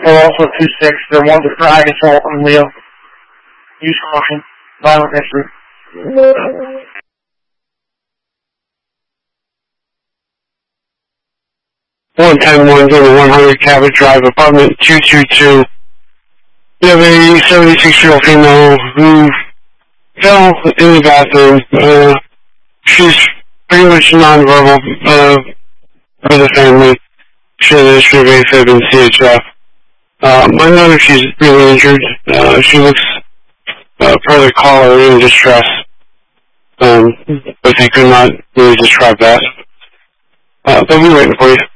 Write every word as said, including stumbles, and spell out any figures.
also two six. They're wanted for ag assault on Leo. Use caution. Violent history. one ten one zero one hundred Cabot Drive, apartment two two two. We have a seventy-six-year-old female who fell in the bathroom. Uh, she's pretty much nonverbal uh, for the family. She had a history of AFib and C H F. Um, I know if she's really injured. Uh, she looks, uh, per the caller, in distress. Um, but they could not really describe that. Uh, they'll be waiting for you.